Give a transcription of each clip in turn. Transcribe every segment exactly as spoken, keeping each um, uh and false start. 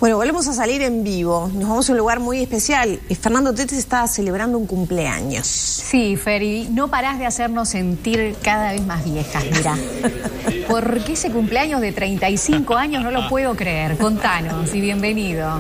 Bueno, volvemos a salir en vivo. Nos vamos a un lugar muy especial. Fernando Tetes está celebrando un cumpleaños. Sí, Feri, no parás de hacernos sentir cada vez más viejas, mirá. ¿Por qué ese cumpleaños de treinta y cinco años no lo puedo creer? Contanos y bienvenido.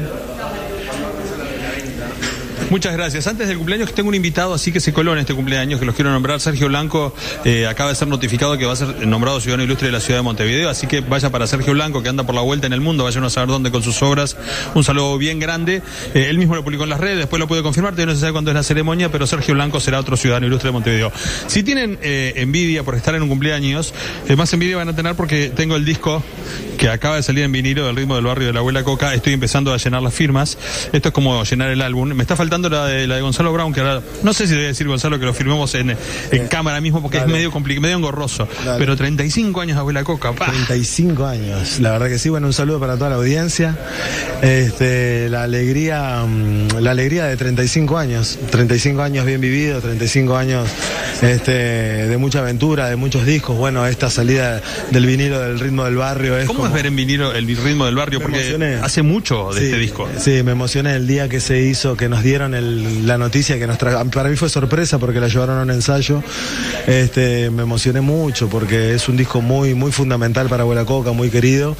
Muchas gracias. Antes del cumpleaños tengo un invitado así que se coló en este cumpleaños, que los quiero nombrar. Sergio Blanco eh, acaba de ser notificado que va a ser nombrado ciudadano ilustre de la ciudad de Montevideo, así que vaya para Sergio Blanco, que anda por la vuelta en el mundo, vayan a saber dónde con sus obras. Un saludo bien grande. Eh, él mismo lo publicó en las redes, después lo puede confirmar, todavía no se sabe cuándo es la ceremonia, pero Sergio Blanco será otro ciudadano ilustre de Montevideo. Si tienen eh, envidia por estar en un cumpleaños, eh, más envidia van a tener porque tengo el disco que acaba de salir en vinilo del Ritmo del Barrio de la Abuela Coca. Estoy empezando a llenar las firmas. Esto es como llenar el álbum. Me está faltando la de, la de Gonzalo Brown, que ahora no sé si debe decir Gonzalo que lo firmemos en, en eh, cámara mismo porque dale. Es medio complicado, medio engorroso. Dale. Pero treinta y cinco años de Abuela Coca. ¡Pah! treinta y cinco años, la verdad que sí. Bueno, un saludo para toda la audiencia. Este, la alegría, la alegría de treinta y cinco años, treinta y cinco años bien vividos, treinta y cinco años este, de mucha aventura, de muchos discos. Bueno, esta salida del vinilo del Ritmo del Barrio es ¿Cómo como... es ver en vinilo el Ritmo del Barrio? Porque emocioné. Hace mucho de sí, este disco. Sí, me emocioné el día que se hizo, que nos dieron el, la noticia que nos tra... Para mí fue sorpresa porque la llevaron a un ensayo. Este, me emocioné mucho porque es un disco muy, muy fundamental para Abuela Coca, muy querido.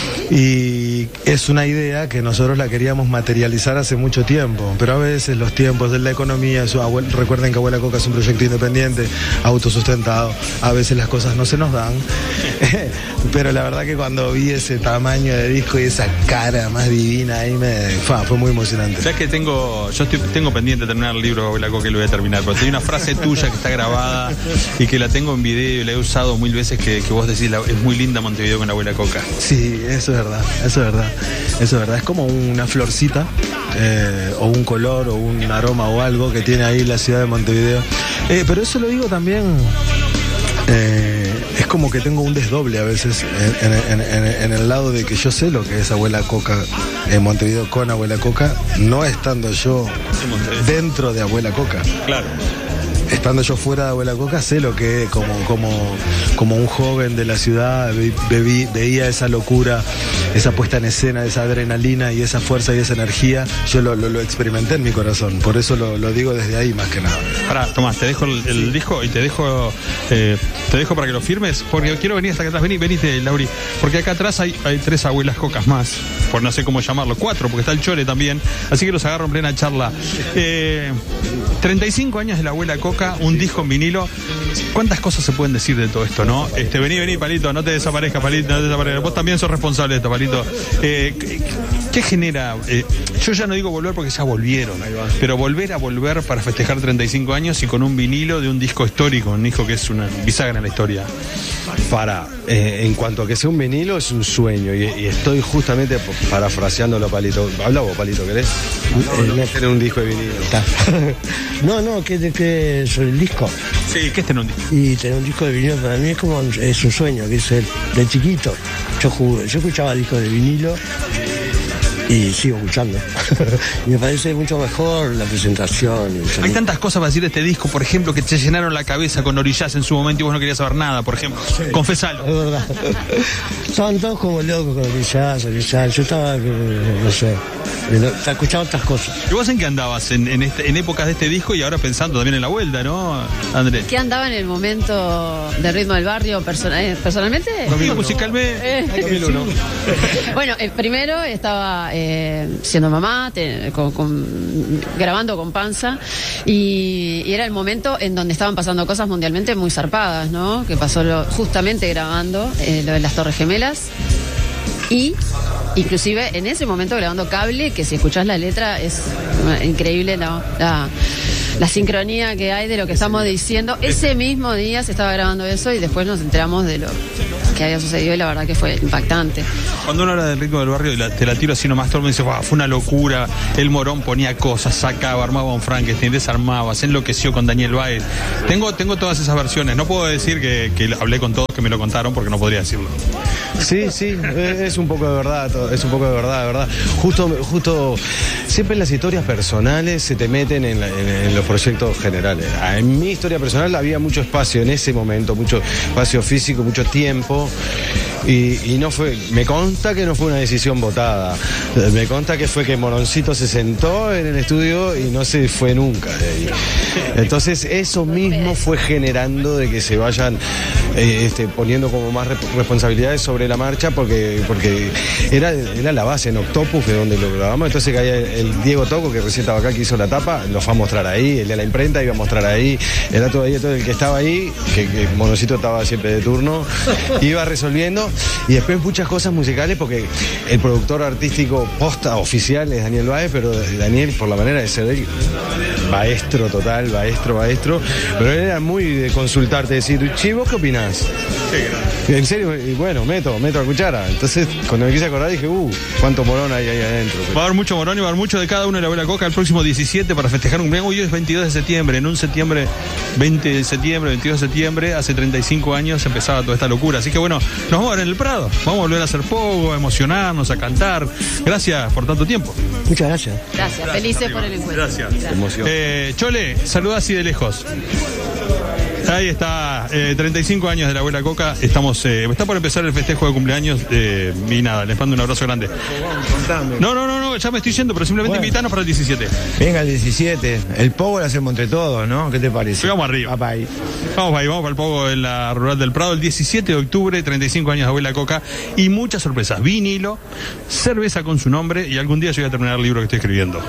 Y es una idea que nosotros la queríamos materializar hace mucho tiempo, pero a veces los tiempos de la economía, su abuela, recuerden que Abuela Coca es un proyecto independiente, autosustentado, a veces las cosas no se nos dan, pero la verdad que cuando vi ese tamaño de disco y esa cara más divina ahí me fue, fue muy emocionante. ¿Sabes que tengo, yo estoy, tengo pendiente de terminar el libro de Abuela Coca y lo voy a terminar, pero hay una frase tuya que está grabada y que la tengo en video y la he usado mil veces que, que vos decís, la, es muy linda Montevideo con Abuela Coca. Sí, eso es verdad, eso es verdad, eso es verdad. Es como una florcita eh, o un color o un aroma o algo que tiene ahí la ciudad de Montevideo. Eh, pero eso lo digo también, eh, es como que tengo un desdoble a veces en, en, en, en el lado de que yo sé lo que es Abuela Coca en Montevideo con Abuela Coca, no estando yo dentro de Abuela Coca. Claro. Estando yo fuera de Abuela Coca, sé lo que es, como, como, como un joven de la ciudad, bebí, veía esa locura, esa puesta en escena, esa adrenalina y esa fuerza y esa energía, yo lo, lo, lo experimenté en mi corazón, por eso lo, lo digo desde ahí más que nada. Pará, Tomás, te dejo el, el sí. disco y te dejo eh, te dejo para que lo firmes, porque quiero venir hasta acá atrás, vení, venite, Lauri, porque acá atrás hay, hay tres Abuelas Cocas más, por no sé cómo llamarlo, cuatro, porque está el Chore también, así que los agarro en plena charla. Eh, treinta y cinco años de la Abuela Coca, un disco en vinilo. ¿Cuántas cosas se pueden decir de todo esto, no? Este, vení, vení, Palito, no te desaparezcas, Palito, no te desaparezcas. Vos también sos responsable de esto, Palito. Eh, ¿qué, ¿Qué genera? Eh, yo ya no digo volver porque ya volvieron, pero volver a volver para festejar treinta y cinco años y con un vinilo de un disco histórico, un disco que es una bisagra en la historia. Para, eh, en cuanto a que sea un vinilo, es un sueño y, y estoy justamente parafraseándolo, Palito. Habla vos, Palito, ¿querés? No, no, tener un disco de vinilo. No, no, que, que es el disco. Sí, ¿qué es tener un disco? Y tener un disco de vinilo para mí es como es un sueño, que es el, de chiquito. Yo jugué, yo escuchaba discos de vinilo y sigo escuchando. Y me parece mucho mejor la presentación. Hay tantas cosas para decir de este disco, por ejemplo, que te llenaron la cabeza con Orillás en su momento y vos no querías saber nada, por ejemplo. Sí. Confesalo. Es verdad. Estaban todos como locos con Orillás, Orillás. Yo estaba, no sé, escuchaba otras cosas. ¿Y vos en qué andabas en, en, este, en épocas de este disco y ahora pensando también en la vuelta, no, Andrés? ¿Qué andaba en el momento del Ritmo del Barrio personal, personalmente? Conmigo musicalmente. Eh, sí. Bueno, el primero estaba eh, siendo mamá, te, con, con, grabando con Panza, y, y era el momento en donde estaban pasando cosas mundialmente muy zarpadas, ¿no? Que pasó lo, justamente grabando eh, lo de las Torres Gemelas y inclusive en ese momento grabando Cable, que si escuchás la letra es increíble la, la, la sincronía que hay de lo que estamos diciendo. Ese mismo día se estaba grabando eso y después nos enteramos de lo que había sucedido y la verdad que fue impactante. Cuando uno habla del Ritmo del Barrio, te la tiro así nomás, todo el mundo dice, wow, fue una locura, el Morón ponía cosas, sacaba, armaba un Frankenstein, desarmaba, se enloqueció con Daniel Báez. Tengo, tengo todas esas versiones, no puedo decir que, que hablé con todos que me lo contaron porque no podría decirlo. Sí, sí, es un poco de verdad, es un poco de verdad, de verdad. Justo, justo, siempre las historias personales se te meten en, la, en, en los proyectos generales. En mi historia personal había mucho espacio en ese momento, mucho espacio físico, mucho tiempo. Y, y no fue, me consta que no fue una decisión votada. Me consta que fue que Moroncito se sentó en el estudio y no se fue nunca de ahí. Entonces eso mismo fue generando de que se vayan eh, este, poniendo como más rep- responsabilidades sobre la marcha, porque, porque era, era la base en Octopus, de donde lo grabamos. Entonces caía el, el Diego Toco, que recién estaba acá, que hizo la tapa, lo fue a mostrar ahí, el de la imprenta iba a mostrar ahí, era todo, ahí, todo el que estaba ahí, que, que Moroncito estaba siempre de turno, iba resolviendo, y después muchas cosas musicales, porque el productor artístico posta oficial es Daniel Báez, pero Daniel, por la manera de ser él, maestro total, maestro, maestro, pero él era muy de consultarte, decir, che, ¿vos qué opinás? En serio, y bueno, meto, meto a cuchara. Entonces, cuando me quise acordar, dije, uh, cuánto morón hay ahí adentro. Va a haber mucho morón y va a haber mucho de cada uno de la Abuela Coca el próximo diecisiete para festejar un cumpleaños. Hoy es veintidós de septiembre, en un septiembre, veinte de septiembre, veintidós de septiembre, hace treinta y cinco años empezaba toda esta locura. Así que bueno, nos vamos a ver en el Prado, vamos a volver a hacer pogo, a emocionarnos, a cantar. Gracias por tanto tiempo. Muchas gracias. Gracias, Gracias, felices amigo. por el encuentro. Gracias. Gracias. Emoción. Eh, Chole, saluda así de lejos. Ahí está, eh, treinta y cinco años de la Abuela Coca. Estamos, eh, está por empezar el festejo de cumpleaños. Eh, y nada, les mando un abrazo grande. No, no, no, no, ya me estoy yendo, pero simplemente Bueno. invitarnos para el diecisiete. Venga el diecisiete, el pogo lo hacemos entre todos, ¿no? ¿Qué te parece? Vamos arriba. Papá, ahí. Vamos ahí, vamos para el pogo en la Rural del Prado el diecisiete de octubre, treinta y cinco años de Abuela Coca y muchas sorpresas. Vinilo, cerveza con su nombre y algún día yo voy a terminar el libro que estoy escribiendo.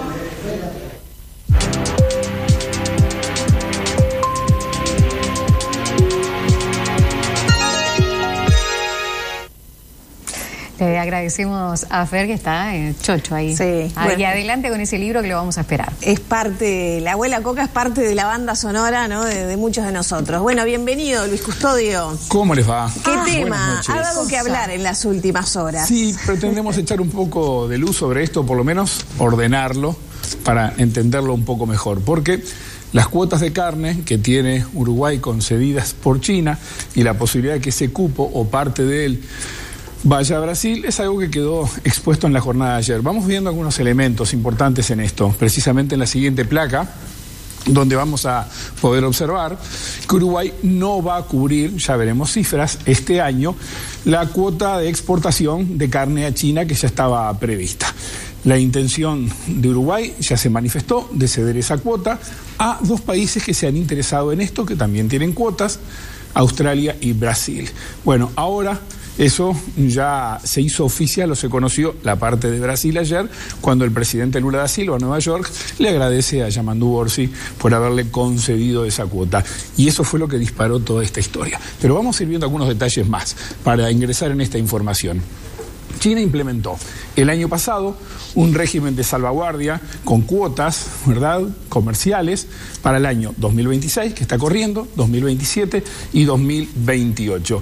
Le agradecemos a Fer, que está eh, chocho ahí. Sí, Ahí bueno. adelante con ese libro que lo vamos a esperar. Es parte, la Abuela Coca es parte de la banda sonora, ¿no? de, de muchos de nosotros. Bueno, bienvenido, Luis Custodio. ¿Cómo les va? ¿Qué Ah, tema? buenas noches. Ha dado que hablar en las últimas horas. Sí, pretendemos echar un poco de luz sobre esto, por lo menos ordenarlo para entenderlo un poco mejor, porque las cuotas de carne que tiene Uruguay concedidas por China y la posibilidad de que ese cupo o parte de él vaya a Brasil es algo que quedó expuesto en la jornada de ayer. Vamos viendo algunos elementos importantes en esto, precisamente en la siguiente placa, donde vamos a poder observar que Uruguay no va a cubrir, ya veremos cifras, este año, la cuota de exportación de carne a China que ya estaba prevista. La intención de Uruguay ya se manifestó de ceder esa cuota a dos países que se han interesado en esto, que también tienen cuotas, Australia y Brasil. Bueno, ahora eso ya se hizo oficial o se conoció la parte de Brasil ayer, cuando el presidente Lula da Silva, a Nueva York, le agradece a Yamandu Orsi por haberle concedido esa cuota. Y eso fue lo que disparó toda esta historia. Pero vamos a ir viendo algunos detalles más para ingresar en esta información. China implementó el año pasado un régimen de salvaguardia con cuotas, ¿verdad?, comerciales para el año dos mil veintiséis, que está corriendo, dos mil veintisiete y dos mil veintiocho.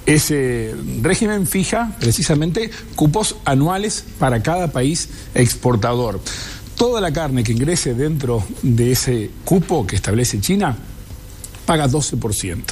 Ese régimen fija precisamente cupos anuales para cada país exportador. Toda la carne que ingrese dentro de ese cupo que establece China paga doce por ciento.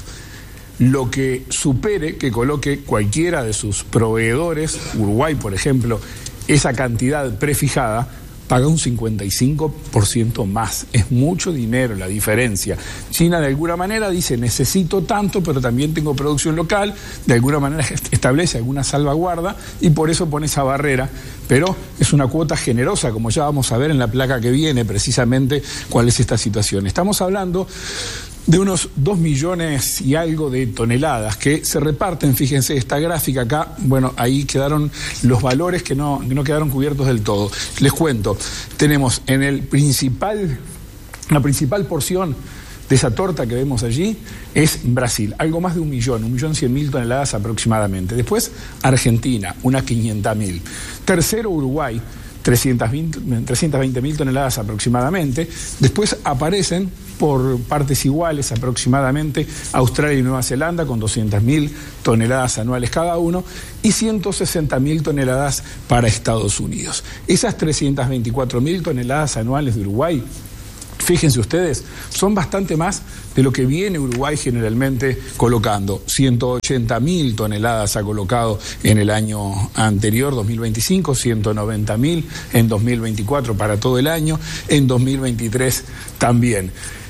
Lo que supere, que coloque cualquiera de sus proveedores, Uruguay por ejemplo, esa cantidad prefijada, paga un cincuenta y cinco por ciento más. Es mucho dinero la diferencia. China de alguna manera dice, necesito tanto, pero también tengo producción local, de alguna manera establece alguna salvaguarda y por eso pone esa barrera, pero es una cuota generosa, como ya vamos a ver en la placa que viene precisamente cuál es esta situación. Estamos hablando de unos dos millones y algo de toneladas que se reparten, fíjense esta gráfica acá, bueno, ahí quedaron los valores que no, que no quedaron cubiertos del todo. Les cuento, tenemos en el principal, la principal porción de esa torta que vemos allí es Brasil, algo más de un millón, un millón cien mil toneladas aproximadamente. Después Argentina, unas quinientas mil. Tercero Uruguay, trescientas veinte mil toneladas aproximadamente. Después aparecen por partes iguales aproximadamente Australia y Nueva Zelanda con doscientas mil toneladas anuales cada uno y ciento sesenta mil toneladas para Estados Unidos. Esas trescientas veinticuatro mil toneladas anuales de Uruguay, fíjense ustedes, son bastante más de lo que viene Uruguay generalmente colocando. ciento ochenta mil toneladas ha colocado en el año anterior, dos mil veinticinco, ciento noventa mil en dos mil veinticuatro para todo el año, en dos mil veintitrés también.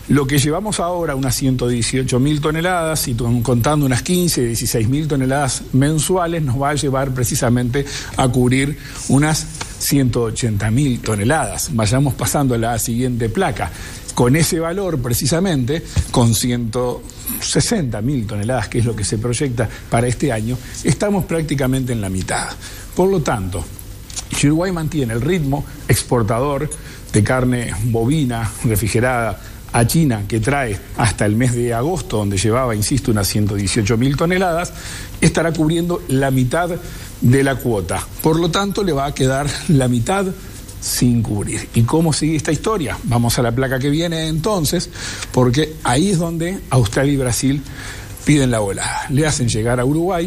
Lo que llevamos ahora, unas ciento dieciocho mil toneladas, y contando unas quince, dieciséis mil toneladas mensuales, nos va a llevar precisamente a cubrir unas ciento ochenta mil toneladas. Vayamos pasando a la siguiente placa. Con ese valor, precisamente, con ciento sesenta mil toneladas, que es lo que se proyecta para este año, estamos prácticamente en la mitad. Por lo tanto, si Uruguay mantiene el ritmo exportador de carne bovina refrigerada a China, que trae hasta el mes de agosto, donde llevaba, insisto, unas ciento dieciocho mil toneladas, estará cubriendo la mitad de la cuota. Por lo tanto, le va a quedar la mitad sin cubrir. ¿Y cómo sigue esta historia? Vamos a la placa que viene entonces, porque ahí es donde Australia y Brasil piden la volada. Le hacen llegar a Uruguay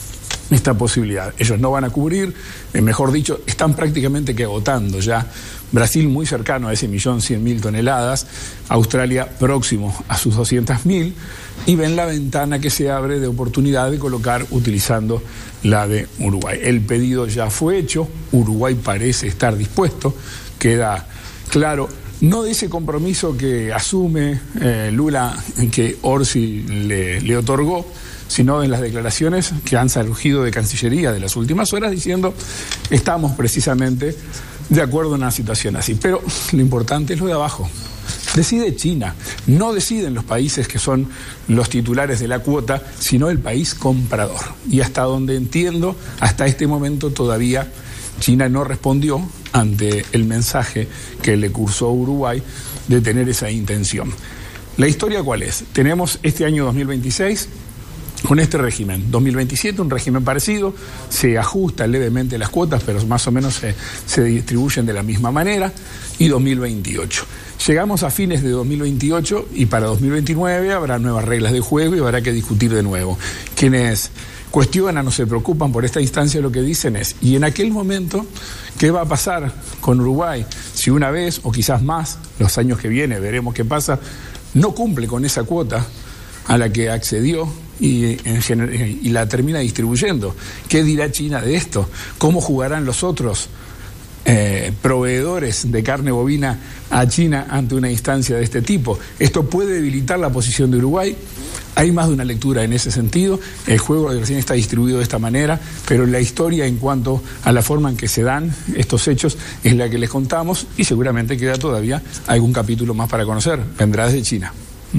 esta posibilidad. Ellos no van a cubrir, eh, mejor dicho, están prácticamente que agotando ya. Brasil muy cercano a ese millón cien mil toneladas, Australia próximo a sus doscientas mil, y ven la ventana que se abre de oportunidad de colocar utilizando la de Uruguay. El pedido ya fue hecho, Uruguay parece estar dispuesto, queda claro, no de ese compromiso que asume eh, Lula, que Orsi le, le otorgó, sino en las declaraciones que han surgido de Cancillería de las últimas horas diciendo estamos precisamente de acuerdo en una situación así. Pero lo importante es lo de abajo. Decide China, no deciden los países que son los titulares de la cuota, sino el país comprador. Y hasta donde entiendo, hasta este momento todavía China no respondió ante el mensaje que le cursó Uruguay de tener esa intención. ¿La historia cuál es? Tenemos este año dos mil veintiséis con este régimen. dos mil veintisiete, un régimen parecido, se ajustan levemente las cuotas, pero más o menos se, se distribuyen de la misma manera, y dos mil veintiocho. Llegamos a fines de dos mil veintiocho y para dos mil veintinueve habrá nuevas reglas de juego y habrá que discutir de nuevo. Quienes cuestionan o se preocupan por esta instancia lo que dicen es, y en aquel momento, ¿qué va a pasar con Uruguay? Si una vez, o quizás más, los años que vienen, veremos qué pasa, no cumple con esa cuota a la que accedió y, en gener- y la termina distribuyendo. ¿Qué dirá China de esto? ¿Cómo jugarán los otros eh, proveedores de carne bovina a China ante una instancia de este tipo? ¿Esto puede debilitar la posición de Uruguay? Hay más de una lectura en ese sentido. El juego recién está distribuido de esta manera, pero la historia en cuanto a la forma en que se dan estos hechos es la que les contamos, y seguramente queda todavía algún capítulo más para conocer. Vendrá desde China. ¿Mm?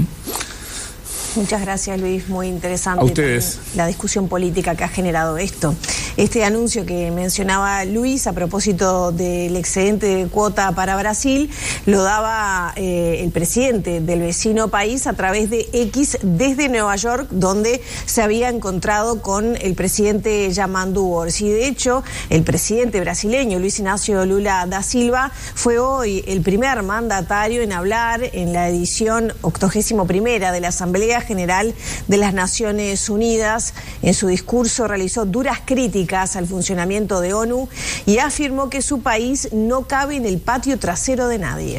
Muchas gracias, Luis, muy interesante. A ustedes. La discusión política que ha generado esto. Este anuncio que mencionaba Luis a propósito del excedente de cuota para Brasil lo daba eh, el presidente del vecino país a través de X desde Nueva York, donde se había encontrado con el presidente Yamandu Orsi. Y de hecho, el presidente brasileño Luis Ignacio Lula da Silva fue hoy el primer mandatario en hablar en la edición octogésimo primera de la Asamblea General de las Naciones Unidas. En su discurso realizó duras críticas al funcionamiento de ONU y afirmó que su país no cabe en el patio trasero de nadie.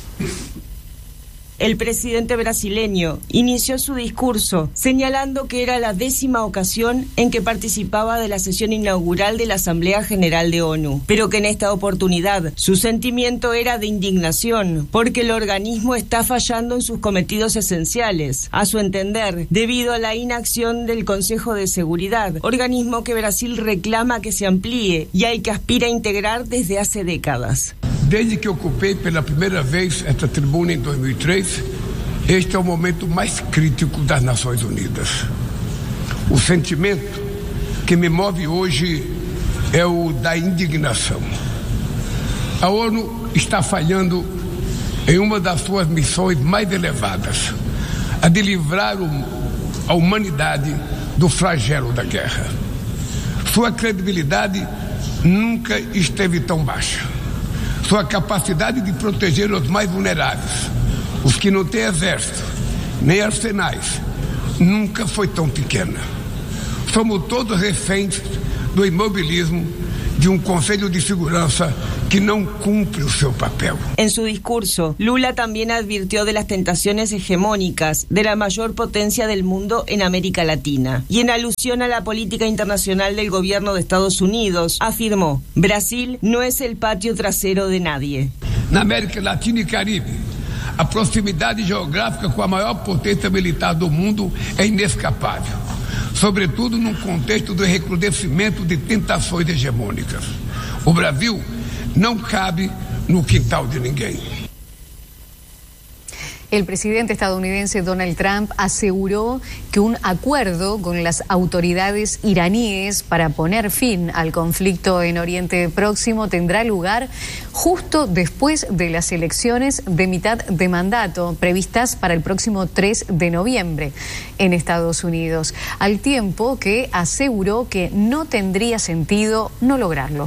El presidente brasileño inició su discurso señalando que era la décima ocasión en que participaba de la sesión inaugural de la Asamblea General de ONU, pero que en esta oportunidad su sentimiento era de indignación porque el organismo está fallando en sus cometidos esenciales, a su entender, debido a la inacción del Consejo de Seguridad, organismo que Brasil reclama que se amplíe y al que aspira a integrar desde hace décadas. Desde que ocupei pela primeira vez esta tribuna em dois mil e três, este é o momento mais crítico das Nações Unidas. O sentimento que me move hoje é o da indignação. A ONU está falhando em uma das suas missões mais elevadas, a de livrar a humanidade do flagelo da guerra. Sua credibilidade nunca esteve tão baixa. Sua capacidade de proteger os mais vulneráveis, os que não têm exército, nem arsenais, nunca foi tão pequena. Somos todos reféns do imobilismo de um Conselho de Segurança que no cumple su papel. En su discurso, Lula también advirtió de las tentaciones hegemónicas de la mayor potencia del mundo en América Latina. Y en alusión a la política internacional del gobierno de Estados Unidos, afirmó: Brasil no es el patio trasero de nadie. Na América Latina e Caribe, A proximidade geográfica com a maior potência militar do mundo é inescapável, sobretudo num contexto do recrudescimento de tentações hegemônicas. O Brasil não cabe no quintal de ninguém. El presidente estadounidense Donald Trump aseguró que un acuerdo con las autoridades iraníes para poner fin al conflicto en Oriente Próximo tendrá lugar justo después de las elecciones de mitad de mandato previstas para el próximo tres de noviembre en Estados Unidos, al tiempo que aseguró que no tendría sentido no lograrlo.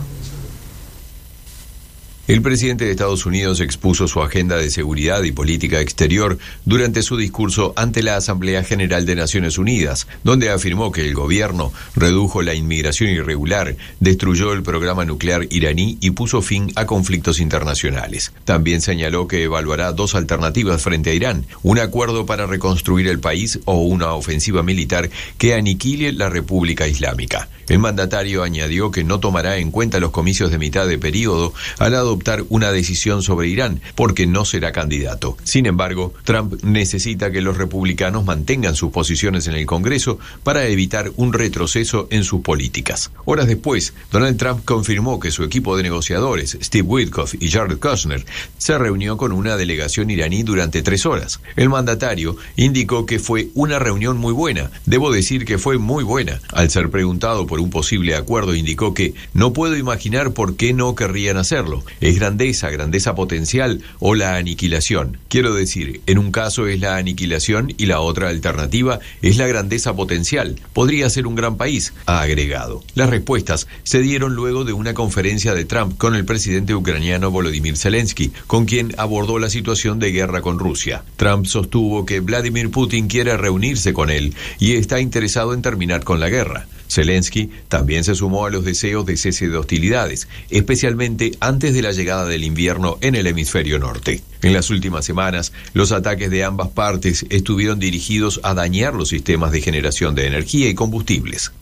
El presidente de Estados Unidos expuso su agenda de seguridad y política exterior durante su discurso ante la Asamblea General de Naciones Unidas, donde afirmó que el gobierno redujo la inmigración irregular, destruyó el programa nuclear iraní y puso fin a conflictos internacionales. También señaló que evaluará dos alternativas frente a Irán: un acuerdo para reconstruir el país o una ofensiva militar que aniquile la República Islámica. El mandatario añadió que no tomará en cuenta los comicios de mitad de periodo al adoptar una decisión sobre Irán, porque no será candidato. Sin embargo, Trump necesita que los republicanos mantengan sus posiciones en el Congreso para evitar un retroceso en sus políticas. Horas después, Donald Trump confirmó que su equipo de negociadores, Steve Witkoff y Jared Kushner, se reunió con una delegación iraní durante tres horas. El mandatario indicó que fue una reunión muy buena. Debo decir que fue muy buena. Al ser preguntado por un posible acuerdo, indicó que no puedo imaginar por qué no querrían hacerlo. Es grandeza, grandeza potencial o la aniquilación. Quiero decir, en un caso es la aniquilación y la otra alternativa es la grandeza potencial. Podría ser un gran país, ha agregado. Las respuestas se dieron luego de una conferencia de Trump con el presidente ucraniano Volodymyr Zelensky, con quien abordó la situación de guerra con Rusia. Trump sostuvo que Vladimir Putin quiere reunirse con él y está interesado en terminar con la guerra. Zelensky también se sumó a los deseos de cese de hostilidades, especialmente antes de la llegada del invierno en el hemisferio norte. En las últimas semanas, los ataques de ambas partes estuvieron dirigidos a dañar los sistemas de generación de energía y combustibles.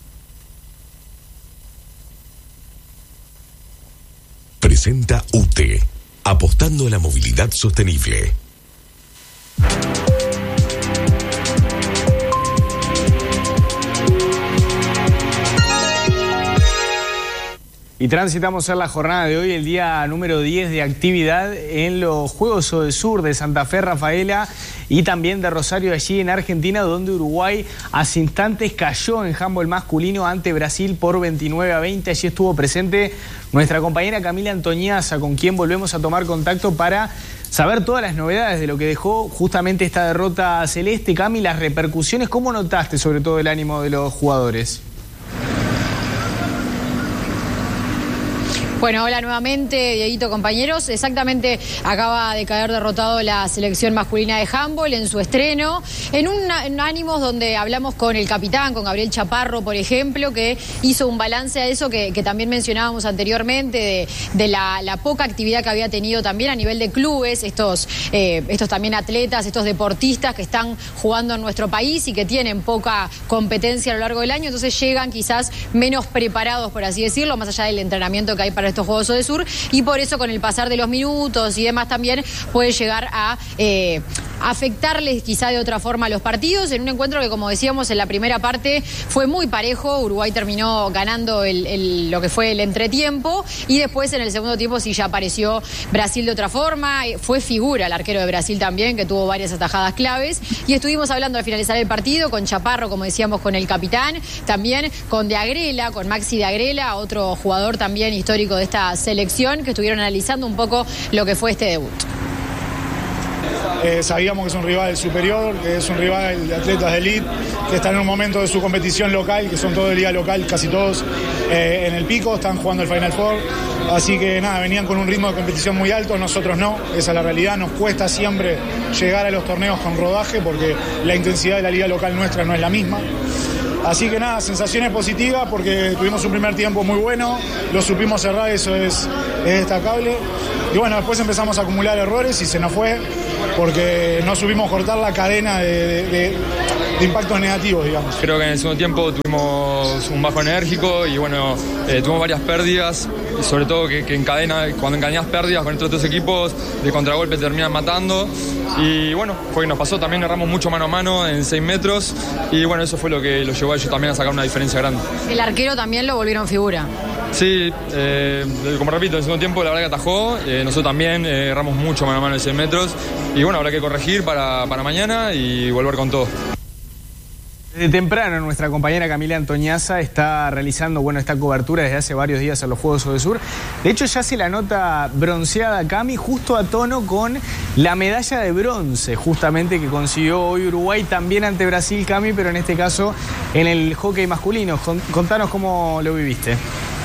Presenta U T, apostando a la movilidad sostenible. Y transitamos en la jornada de hoy, el día número diez de actividad en los Juegos Odesur de Santa Fe, Rafaela, y también de Rosario, allí en Argentina, donde Uruguay hace instantes cayó en handball masculino ante Brasil por veintinueve a veinte. Allí estuvo presente nuestra compañera Camila Antoñaza, con quien volvemos a tomar contacto para saber todas las novedades de lo que dejó justamente esta derrota celeste. Cami, las repercusiones, ¿cómo notaste sobre todo el ánimo de los jugadores? Bueno, hola nuevamente, Dieguito, compañeros. Exactamente, acaba de caer derrotado la selección masculina de handball en su estreno, en un en ánimos donde hablamos con el capitán, con Gabriel Chaparro, por ejemplo, que hizo un balance a eso que, que también mencionábamos anteriormente, de, de la, la poca actividad que había tenido también a nivel de clubes, estos, eh, estos también atletas, estos deportistas que están jugando en nuestro país y que tienen poca competencia a lo largo del año, entonces llegan quizás menos preparados, por así decirlo, más allá del entrenamiento que hay para estos Juegos Odesur, y por eso con el pasar de los minutos y demás también puede llegar a eh, afectarles quizá de otra forma a los partidos, en un encuentro que, como decíamos, en la primera parte fue muy parejo. Uruguay terminó ganando el, el, lo que fue el entretiempo, y después en el segundo tiempo sí ya apareció Brasil de otra forma. Fue figura el arquero de Brasil también, que tuvo varias atajadas claves, y estuvimos hablando al finalizar el partido con Chaparro, como decíamos, con el capitán, también con De Agrela, con Maxi De Agrela, otro jugador también histórico de esta selección, que estuvieron analizando un poco lo que fue este debut. Eh, sabíamos que es un rival superior, que es un rival de atletas de elite, que están en un momento de su competición local, que son todos de liga local, casi todos eh, en el pico, están jugando el Final Four, así que nada, venían con un ritmo de competición muy alto, nosotros no, esa es la realidad. Nos cuesta siempre llegar a los torneos con rodaje, porque la intensidad de la liga local nuestra no es la misma. Así que nada, sensaciones positivas, porque tuvimos un primer tiempo muy bueno, lo supimos cerrar, eso es, es destacable. Y bueno, después empezamos a acumular errores y se nos fue, porque no supimos cortar la cadena de, de, de impactos negativos, digamos. Creo que en el segundo tiempo tuvimos un bajo enérgico y bueno, eh, tuvimos varias pérdidas, y sobre todo que, que encadena, cuando encadenas pérdidas con estos dos equipos, de contragolpe terminan matando. Y bueno, fue que nos pasó, también erramos mucho mano a mano en seis metros y bueno, eso fue lo que lo llevó a ellos también a sacar una diferencia grande. El arquero también lo volvieron figura. Sí, eh, como repito, en el segundo tiempo la verdad que atajó, eh, nosotros también eh, erramos mucho mano a mano en seis metros y bueno, habrá que corregir para, para mañana y volver con todo. Desde temprano nuestra compañera Camila Antoñaza está realizando bueno, esta cobertura desde hace varios días a los Juegos Odesur. De hecho ya se la nota bronceada Cami justo a tono con la medalla de bronce justamente que consiguió hoy Uruguay también ante Brasil, Cami, pero en este caso en el hockey masculino. Contanos cómo lo viviste.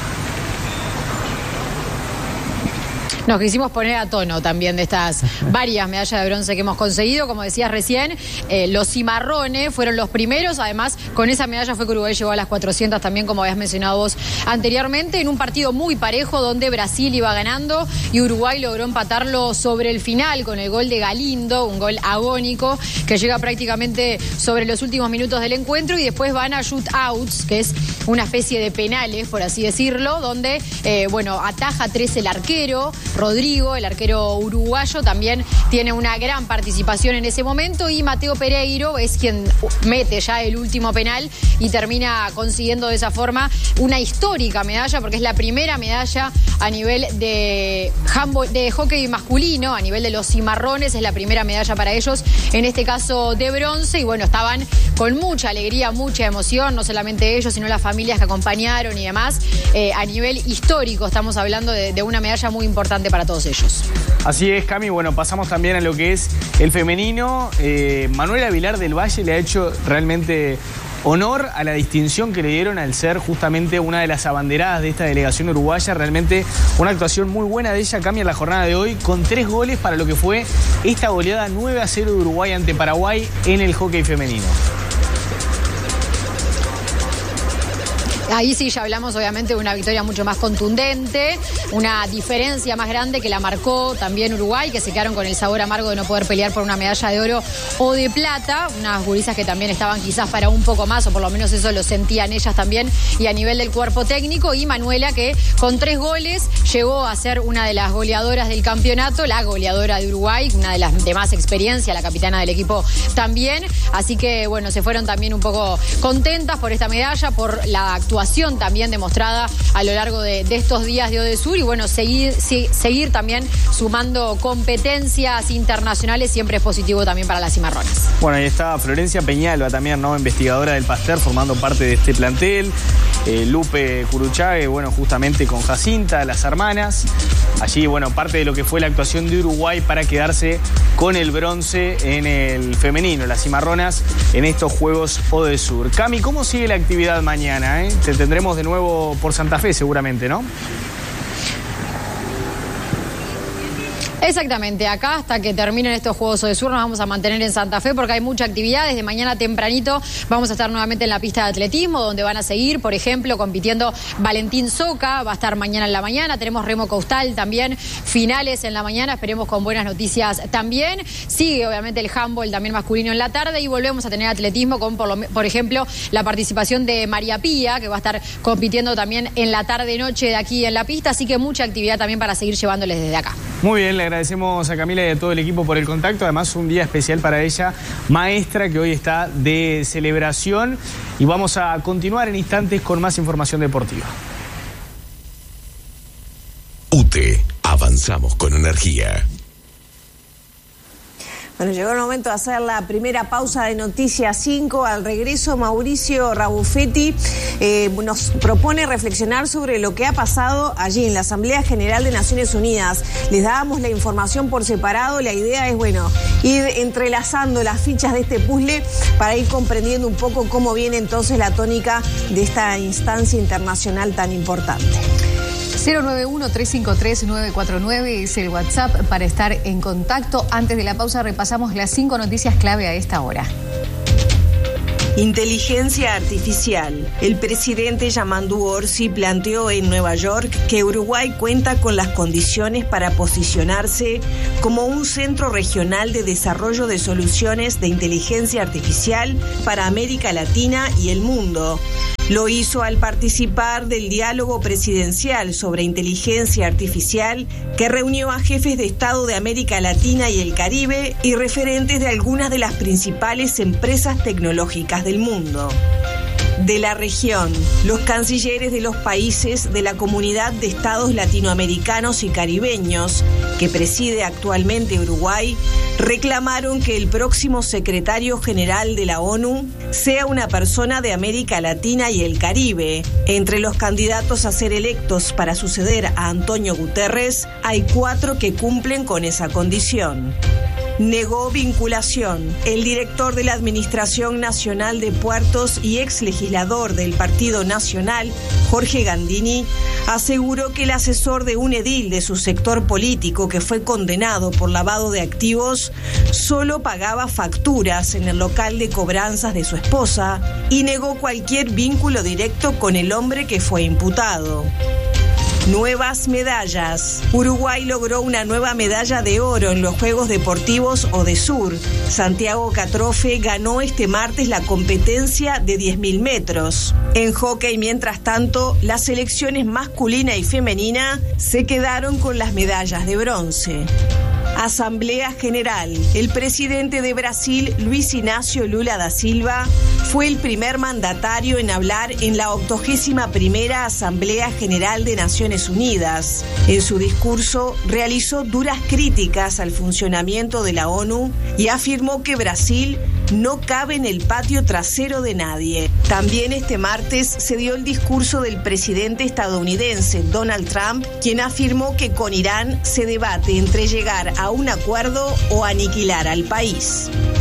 Nos quisimos poner a tono también de estas varias medallas de bronce que hemos conseguido. Como decías recién, eh, los cimarrones fueron los primeros. Además, con esa medalla fue que Uruguay llegó a las cuatrocientas también, como habías mencionado vos anteriormente, en un partido muy parejo donde Brasil iba ganando y Uruguay logró empatarlo sobre el final con el gol de Galindo, un gol agónico que llega prácticamente sobre los últimos minutos del encuentro y después van a shootouts, que es una especie de penales, por así decirlo, donde, eh, bueno, ataja tres el arquero. Rodrigo, el arquero uruguayo, también tiene una gran participación en ese momento y Mateo Pereiro es quien mete ya el último penal y termina consiguiendo de esa forma una histórica medalla porque es la primera medalla a nivel de, handball, de hockey masculino, a nivel de los cimarrones, es la primera medalla para ellos, en este caso de bronce y bueno, estaban con mucha alegría, mucha emoción, no solamente ellos, sino las familias que acompañaron y demás. Eh, a nivel histórico estamos hablando de, de una medalla muy importante para todos ellos. Así es, Cami. Bueno, pasamos también a lo que es el femenino. Eh, Manuela Vilar del Valle le ha hecho realmente honor a la distinción que le dieron al ser justamente una de las abanderadas de esta delegación uruguaya. Realmente una actuación muy buena de ella, Cami, en la jornada de hoy, con tres goles para lo que fue esta goleada nueve a cero de Uruguay ante Paraguay en el hockey femenino. Ahí sí ya hablamos obviamente de una victoria mucho más contundente, una diferencia más grande que la marcó también Uruguay, que se quedaron con el sabor amargo de no poder pelear por una medalla de oro o de plata, unas gurisas que también estaban quizás para un poco más, o por lo menos eso lo sentían ellas también, y a nivel del cuerpo técnico, y Manuela que con tres goles llegó a ser una de las goleadoras del campeonato, la goleadora de Uruguay, una de las de más experiencia, la capitana del equipo también, así que bueno, se fueron también un poco contentas por esta medalla, por la actuación también demostrada a lo largo de, de estos días de Odesur y bueno, seguir, sí, seguir también sumando competencias internacionales siempre es positivo también para las cimarronas. Bueno, ahí está Florencia Peñalba también, ¿no? Investigadora del Pasteur, formando parte de este plantel. Eh, Lupe Curuchague, bueno, justamente con Jacinta, las hermanas. Allí, bueno, parte de lo que fue la actuación de Uruguay para quedarse con el bronce en el femenino, las cimarronas, en estos Juegos Odesur. Cami, ¿cómo sigue la actividad mañana? Eh? Te tendremos de nuevo por Santa Fe seguramente, ¿no? Exactamente, acá hasta que terminen estos Juegos Odesur nos vamos a mantener en Santa Fe porque hay mucha actividad. Desde mañana tempranito vamos a estar nuevamente en la pista de atletismo donde van a seguir, por ejemplo, compitiendo Valentín Soca, va a estar mañana en la mañana, tenemos remo coastal también, finales en la mañana, esperemos con buenas noticias también. Sigue obviamente el handball también masculino en la tarde y volvemos a tener atletismo con, por, lo, por ejemplo, la participación de María Pía, que va a estar compitiendo también en la tarde-noche de aquí en la pista, así que mucha actividad también para seguir llevándoles desde acá. Muy bien, le agradecemos a Camila y a todo el equipo por el contacto. Además, un día especial para ella, maestra, que hoy está de celebración. Y vamos a continuar en instantes con más información deportiva. U T E, avanzamos con energía. Bueno, llegó el momento de hacer la primera pausa de Noticias cinco. Al regreso, Mauricio Rabuffetti eh, nos propone reflexionar sobre lo que ha pasado allí en la Asamblea General de Naciones Unidas. Les dábamos la información por separado. La idea es, bueno, ir entrelazando las fichas de este puzzle para ir comprendiendo un poco cómo viene entonces la tónica de esta instancia internacional tan importante. cero nueve uno, tres cinco tres, nueve cuatro nueve es el WhatsApp para estar en contacto. Antes de la pausa repasamos las cinco noticias clave a esta hora. Inteligencia artificial. El presidente Yamandu Orsi planteó en Nueva York que Uruguay cuenta con las condiciones para posicionarse como un centro regional de desarrollo de soluciones de inteligencia artificial para América Latina y el mundo. Lo hizo al participar del diálogo presidencial sobre inteligencia artificial que reunió a jefes de Estado de América Latina y el Caribe y referentes de algunas de las principales empresas tecnológicas del mundo. De la región, los cancilleres de los países de la Comunidad de Estados Latinoamericanos y Caribeños, que preside actualmente Uruguay, reclamaron que el próximo secretario general de la ONU sea una persona de América Latina y el Caribe. Entre los candidatos a ser electos para suceder a Antonio Guterres, hay cuatro que cumplen con esa condición. Negó vinculación. El director de la Administración Nacional de Puertos y ex legislador del Partido Nacional, Jorge Gandini, aseguró que el asesor de un edil de su sector político que fue condenado por lavado de activos solo pagaba facturas en el local de cobranzas de su esposa y negó cualquier vínculo directo con el hombre que fue imputado. Nuevas medallas. Uruguay logró una nueva medalla de oro en los Juegos Deportivos ODESUR. Santiago Catrofe ganó este martes la competencia de diez mil metros. En hockey, mientras tanto, las selecciones masculina y femenina se quedaron con las medallas de bronce. Asamblea General. El presidente de Brasil, Luis Inácio Lula da Silva, fue el primer mandatario en hablar en la octogésima primera Asamblea General de Naciones Unidas. En su discurso realizó duras críticas al funcionamiento de la ONU y afirmó que Brasil no cabe en el patio trasero de nadie. También este martes se dio el discurso del presidente estadounidense Donald Trump, quien afirmó que con Irán se debate entre llegar a un acuerdo o aniquilar al país.